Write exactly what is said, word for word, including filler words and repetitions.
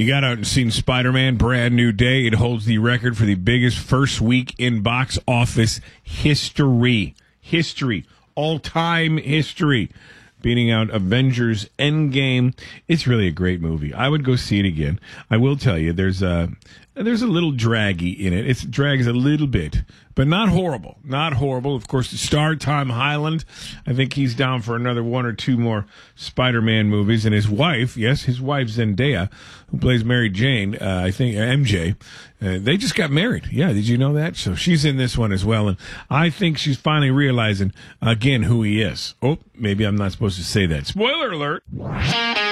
You got out and seen Spider-Man, Brand New Day. It holds the record for the biggest first week in box office history. History. All-time history. Beating out Avengers Endgame. It's really a great movie. I would go see it again. I will tell you, there's a, there's a little draggy in it. It drags a little bit, but not horrible. Not horrible. Of course, the star Tom Holland. I think he's down for another one or two more Spider-Man movies. And his wife, yes, his wife Zendaya, who plays Mary Jane, uh, I think, uh, M J, uh, they just got married. Yeah, did you know that? So she's in this one as well. And I think she's finally realizing, again, who he is. Oh, maybe I'm not supposed to say that. Spoiler alert.